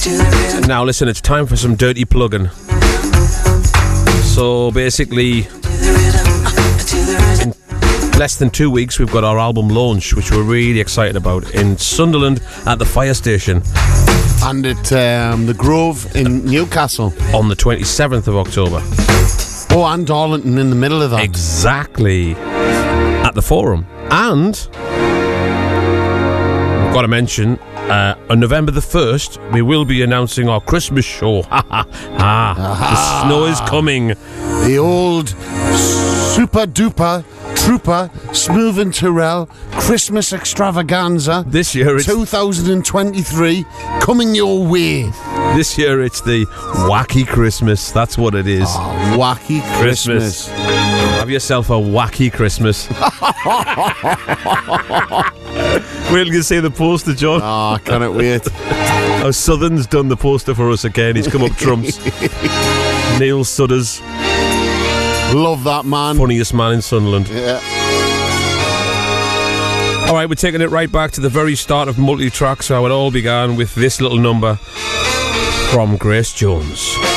Now listen, it's time for some dirty plugging. So basically, in less than 2 weeks we've got our album launch, which we're really excited about, in Sunderland at the fire station. And at the Grove in Newcastle. On the 27th of October. Oh, and Darlington in the middle of that. Exactly. At the Forum. And we've got to mention, on November the 1st, we will be announcing our Christmas show. The snow is coming. The old super duper trooper Smooth and Terrell Christmas extravaganza. This year it's 2023 coming your way. This year it's the Wacky Christmas. That's what it is. Oh, Wacky Christmas. Have yourself a wacky Christmas. Wait till you see the poster, John. Oh, I cannot wait. Oh, Southern's done the poster for us again. He's come up trumps. Neil Sudders. Love that man. Funniest man in Sunderland. Yeah. Alright, we're taking it right back to the very start of Multi-Tracks, how it all began with this little number from Grace Jones.